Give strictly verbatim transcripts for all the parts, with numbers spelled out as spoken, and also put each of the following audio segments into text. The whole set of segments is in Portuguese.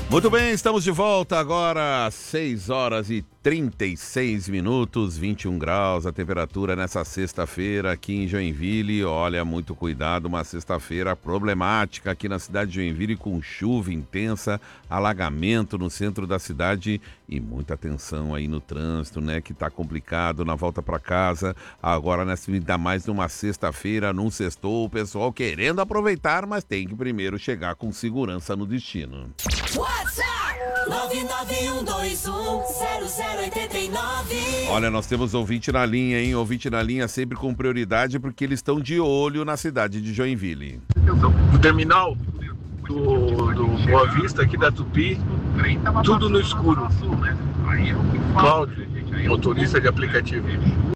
Muito bem, estamos de volta agora, seis horas e trinta e seis minutos, vinte e um graus a temperatura nessa sexta-feira aqui em Joinville. Olha, muito cuidado, uma sexta-feira problemática aqui na cidade de Joinville, com chuva intensa, alagamento no centro da cidade e muita atenção aí no trânsito, né, que tá complicado na volta para casa. Agora, nessa, ainda mais numa sexta-feira, num sextou, o pessoal querendo aproveitar, mas tem que primeiro chegar com segurança no destino. WhatsApp nove nove um dois um zero zero oito nove. Olha, nós temos ouvinte na linha, hein? Ouvinte na linha sempre com prioridade, porque eles estão de olho na cidade de Joinville. O terminal do, do Boa Vista, aqui da Tupi, tudo no escuro. Cláudio, motorista de aplicativo.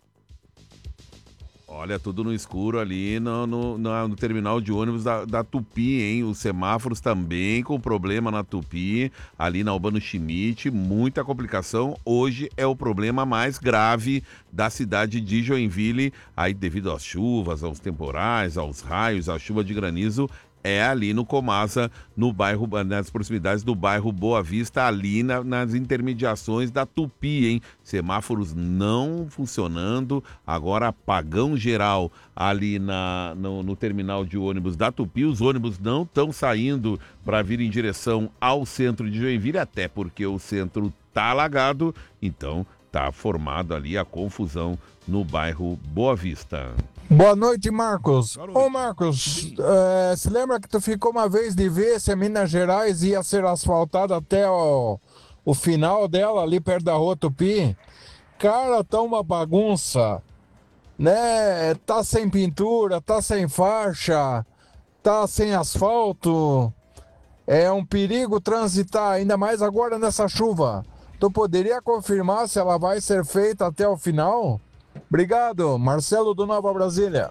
Olha, tudo no escuro ali no, no, no, no terminal de ônibus da, da Tupi, hein? Os semáforos também com problema na Tupi, ali na Albano Schmidt, muita complicação. Hoje é o problema mais grave da cidade de Joinville, aí devido às chuvas, aos temporais, aos raios, à chuva de granizo. É ali no Comasa, no bairro, nas proximidades do bairro Boa Vista, ali na, nas intermediações da Tupi, hein? Semáforos não funcionando, agora apagão geral ali na, no, no terminal de ônibus da Tupi. Os ônibus não estão saindo para vir em direção ao centro de Joinville, até porque o centro tá alagado, então tá formado ali a confusão no bairro Boa Vista. Boa noite, Marcos. Ô, Marcos, é, se lembra que tu ficou uma vez de ver se a Minas Gerais ia ser asfaltada até o, o final dela, ali perto da Rua Tupi? Cara, tá uma bagunça, né? Tá sem pintura, tá sem faixa, tá sem asfalto. É um perigo transitar, ainda mais agora nessa chuva. Tu poderia confirmar se ela vai ser feita até o final? Obrigado, Marcelo do Nova Brasília.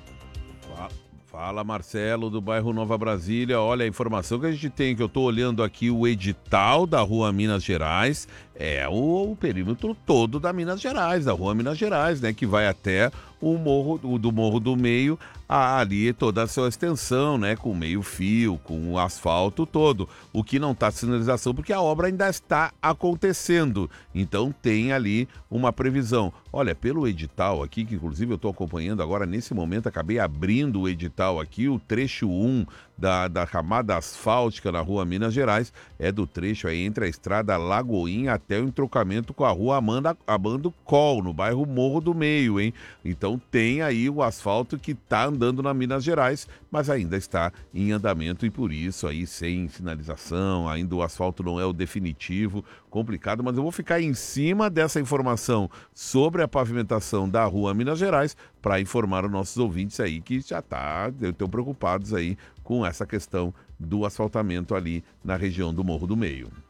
Fala, Marcelo do bairro Nova Brasília. Olha, a informação que a gente tem, que eu estou olhando aqui o edital da Rua Minas Gerais, é o, o perímetro todo da Minas Gerais, da Rua Minas Gerais, né, que vai até o morro o, do Morro do Meio, a, ali toda a sua extensão, né, com meio fio, com o asfalto todo. O que não está sinalização, porque a obra ainda está acontecendo. Então tem ali uma previsão. Olha, pelo edital aqui, que inclusive eu estou acompanhando agora nesse momento, acabei abrindo o edital aqui, o trecho um da, da camada asfáltica na Rua Minas Gerais, é do trecho aí entre a estrada Lagoinha até o entrocamento com a Rua Amanda, Amando Col, no bairro Morro do Meio, hein? Então tem aí o asfalto que está andando na Minas Gerais, mas ainda está em andamento e por isso aí sem sinalização, ainda o asfalto não é o definitivo, complicado, mas eu vou ficar em cima dessa informação sobre a pavimentação da Rua Minas Gerais para informar os nossos ouvintes aí que já tá, estão preocupados aí com essa questão do asfaltamento ali na região do Morro do Meio.